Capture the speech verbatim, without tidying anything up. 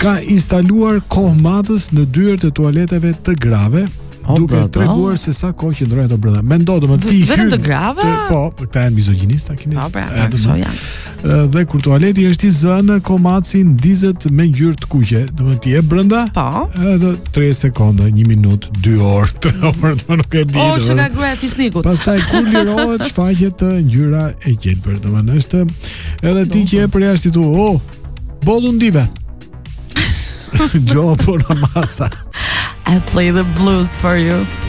ka instaluar kohmatës në dyert e tualeteve të grave. Oh, duke treguar se sa kohë qëndrojnë ato brenda. Mendo domethënë ti vetëm të grave? Po, këta janë mizogjinista kinez. Po, pra, do janë. Dhe kur tualeti është i zënë, komaci ndizet me ngjyrë të kuqe. Domethënë ti je brenda? Po. Edhe tre sekonda, një minutë, dy orë, tre orë, do nuk e di. O, që ka gruaja fisnikut. Pastaj kur lirohet, shfaqet ngjyra e gjelbër. Domethënë është edhe ti që je për jashtë tu, oh, bollu ndive. Gjo por masa. I play the blues for you.